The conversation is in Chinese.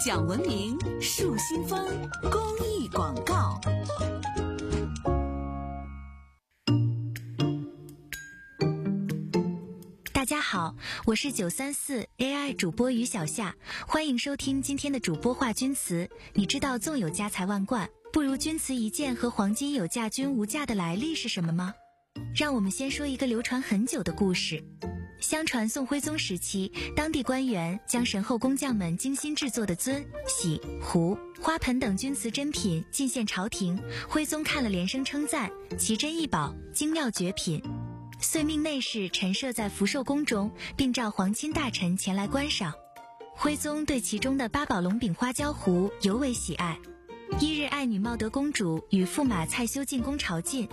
讲文明树新风公益广告。 大家好，我是934 AI 主播于小夏，欢迎收听今天的主播话钧词。你知道纵有家财万贯，不如钧瓷一件和黄金有价钧无价的来历是什么吗？让我们先说一个流传很久的故事。相传宋徽宗时期，当地官员将神后工匠们精心制作的尊、玺、壶、花盆等钧瓷珍品进献朝廷，徽宗看了连声称赞，奇珍异宝，精妙绝品，遂命内侍陈设在福寿宫中，并召皇亲大臣前来观赏。徽宗对其中的八宝龙饼花椒壶尤为喜爱。一日，爱女茂德公主与驸马蔡修进宫朝觐，